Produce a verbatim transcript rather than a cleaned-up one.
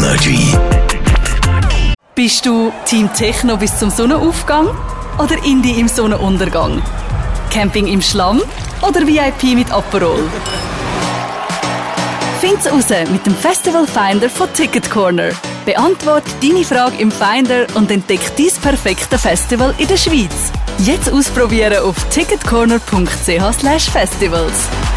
Energy. Bist du Team Techno bis zum Sonnenaufgang oder Indie im Sonnenuntergang? Camping im Schlamm oder V I P mit Aperol? Find's raus mit dem Festival Finder von Ticket Corner. Beantwort deine Frage im Finder und entdeck dein perfekte Festival in der Schweiz. Jetzt ausprobieren auf ticketcorner punkt c h slash festivals.